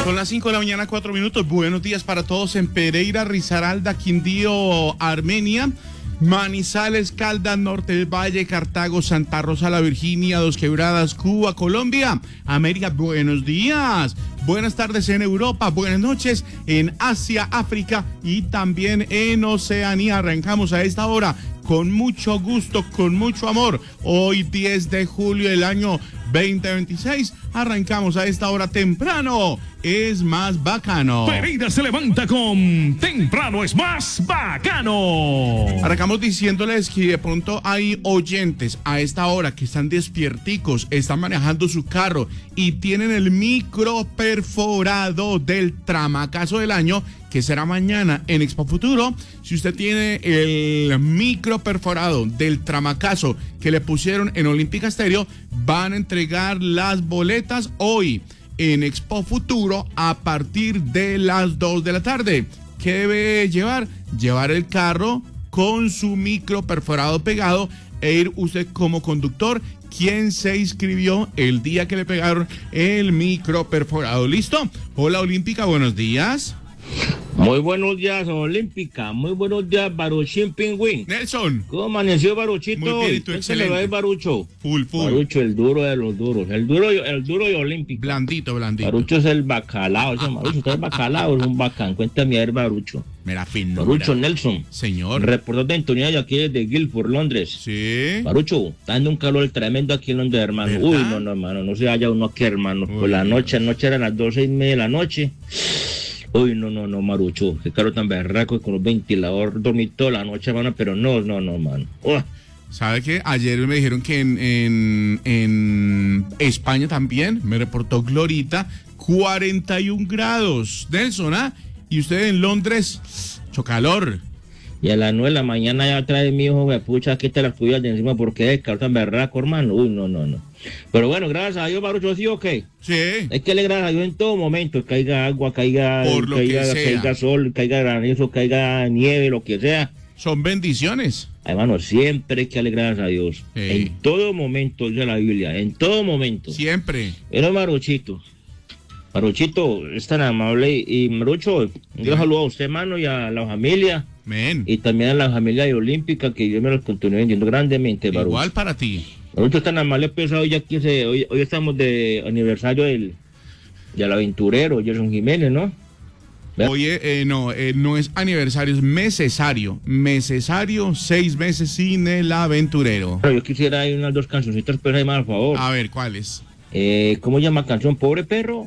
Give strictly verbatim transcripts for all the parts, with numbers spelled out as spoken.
Son las cinco de la mañana, cuatro minutos. Buenos días para todos en Pereira, Risaralda, Quindío, Armenia, Manizales, Caldas, Norte del Valle, Cartago, Santa Rosa, La Virginia, Dos Quebradas, Cuba, Colombia, América. Buenos días. Buenas tardes en Europa, buenas noches en Asia, África y también en Oceanía. Arrancamos a esta hora con mucho gusto, con mucho amor. Hoy diez de julio del año veinte veintiséis, arrancamos a esta hora temprano. Es más bacano. Pereira se levanta con temprano es más bacano. Arrancamos diciéndoles que de pronto hay oyentes a esta hora que están despierticos, están manejando su carro y tienen el micro perforado del tramacazo del año, que será mañana en Expo Futuro. Si usted tiene el micro perforado del tramacazo que le pusieron en Olímpica Estéreo, van a entregar las boletas hoy en Expo Futuro a partir de las dos de la tarde. ¿Qué debe llevar? Llevar el carro con su micro perforado pegado e ir usted como conductor quien se inscribió el día que le pegaron el micro perforado. ¿Listo? Hola Olímpica, buenos días. Muy buenos días, Olímpica. Muy buenos días, Baruchín Pingüín. Nelson. ¿Cómo amaneció Baruchito? Muy bien, ¿y tú? ¿Qué se le va a ir, Barucho? Full, full. Barucho, el duro de los duros. El duro, el duro y Olímpico. Blandito, blandito. Barucho es el bacalao. Ese Barucho, usted es bacalao, es un bacán. Cuéntame a ver, Barucho. Mira, fin. No, Barucho mira. Nelson. Señor. Reportero de Antonio de aquí desde Guildford, Londres. Sí. Barucho, está dando un calor tremendo aquí en Londres, hermano. ¿Verdad? Uy, no, no, hermano. No se vaya uno aquí, hermano. Uy, Por la no. noche, anoche eran las doce y media de la noche. Uy, no, no, no, Marucho, qué caro tan berraco con los ventiladores, dormí toda la noche, hermano, pero no, no, no, mano. Uh. ¿Sabe qué? Ayer me dijeron que en, en, en España también, me reportó Glorita, cuarenta y un grados. Nelson, ¿ah? Y usted en Londres, chocalor. Y a las nueve de la mañana ya trae mi hijo, me pucha, quita las cuyas de encima porque es caro tan berraco, hermano. Uy, no, no, no. Pero bueno, gracias a Dios, Marucho, ¿sí o qué? Sí. Es que le gracias a Dios en todo momento, caiga agua, caiga, Por lo caiga, que sea. caiga sol, caiga granizo, caiga nieve, lo que sea. Son bendiciones. Hermano, siempre hay que darle gracias a Dios. Sí. En todo momento, dice la Biblia, en todo momento. Siempre. Pero Maruchito, Maruchito es tan amable y Marucho, yo Dime. saludo a usted, hermano, y a la familia, Men. y también a la familia de Olímpica, que Dios me los continúe vendiendo grandemente, Marucho. Igual para ti. Marucho es tan amable, pues hoy ya quince, hoy, hoy estamos de aniversario del, del aventurero, Gerson Jiménez, ¿no? ¿Verdad? Oye, eh, no, eh, no es aniversario, es mesesario. Mesesario, seis meses sin el aventurero. Pero yo quisiera ir unas dos cancioncitas, pero ahí más, por favor. A ver, ¿cuál es? Eh, ¿Cómo llama la canción? Pobre perro.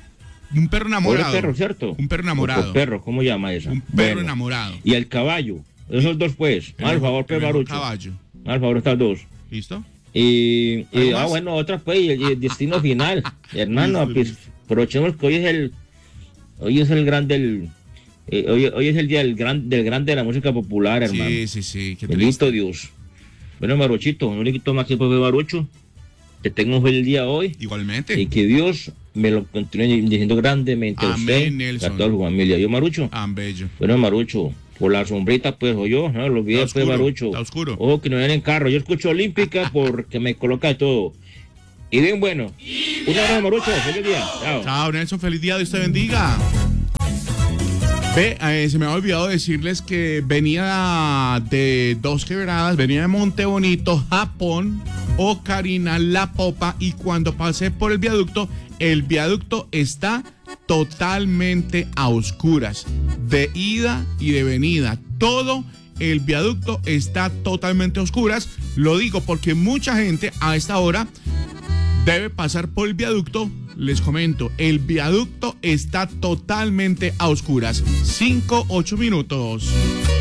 Un perro enamorado. Pobre perro, ¿cierto? Un perro enamorado. Otro perro, ¿cómo llama esa? Un perro Bueno. enamorado. Y el caballo. Esos dos, pues. El Al mejor- favor, el pues, mejor Barucho. caballo. Al favor, estas dos. ¿Listo? Y, y ¿Algo ah, más? bueno, otra, pues, y el, y el destino final. Hermano, Listo, pues, listo. aprovechemos que hoy es el, hoy es el gran del, eh, hoy, hoy es el día del gran, del grande de la música popular, hermano. Sí, sí, sí. Qué Bendito triste. Dios. Bueno, Baruchito, no le quito más tiempo de Barucho. Te tengo un feliz día hoy. Igualmente. Y que Dios me lo continúe diciendo grandemente a Amén, usted y a Nelson. toda su familia. Yo, Marucho. Ah, bello. Bueno, Marucho, por la sombrita, pues, o yo, no lo olvidé, Está pues, oscuro, Marucho. está oscuro. Ojo, que no vienen en carro. Yo escucho Olímpica porque me coloca de todo. Y bien bueno. Un abrazo, Marucho. Feliz día. Chao. Chao, Nelson. Feliz día. Dios te bendiga. Ve, eh, se me ha olvidado decirles que venía de Dos Quebradas, venía de Monte Bonito, Japón, Ocarina, La Popa, y cuando pasé por el viaducto, el viaducto está totalmente a oscuras, de ida y de venida. Todo el viaducto está totalmente a oscuras. Lo digo porque mucha gente a esta hora debe pasar por el viaducto. Les comento, el viaducto está totalmente a oscuras. cinco, ocho minutos.